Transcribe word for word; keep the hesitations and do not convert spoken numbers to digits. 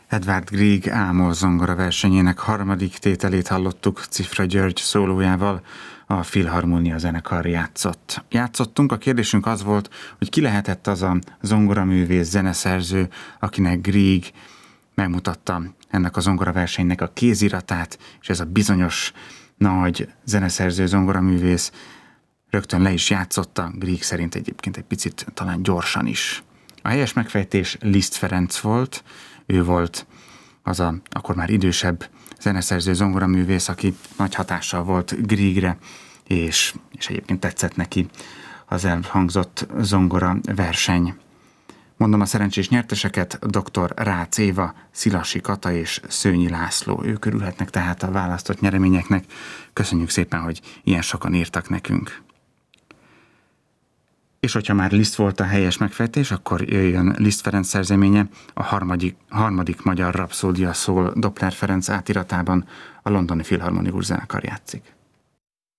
Edvard Grieg Ámol zongora versenyének harmadik tételét hallottuk Cifra György szólójával, a Filharmónia zenekar játszott. Játszottunk, a kérdésünk az volt, hogy ki lehetett az a zongoraművész, zeneszerző, akinek Grieg megmutatta ennek a zongoraversenynek a kéziratát, és ez a bizonyos nagy zeneszerző, zongoraművész rögtön le is játszotta, Grieg szerint egyébként egy picit talán gyorsan is. A helyes megfejtés Liszt Ferenc volt, ő volt az a akkor már idősebb zeneszerző, zongoraművész, aki nagy hatással volt Griegre, és, és egyébként tetszett neki az elhangzott zongora verseny. Mondom a szerencsés nyerteseket: dr. Rácz Éva, Szilasi Kata és Szőnyi László. Ők örülhetnek tehát a választott nyereményeknek. Köszönjük szépen, hogy ilyen sokan írtak nekünk. És hogyha már Liszt volt a helyes megfejtés, akkor jöjjön Liszt Ferenc szerzeménye, a harmadik, harmadik magyar rapszódia szól Doppler Ferenc átiratában, a Londoni Filharmonikus Zenekar játszik.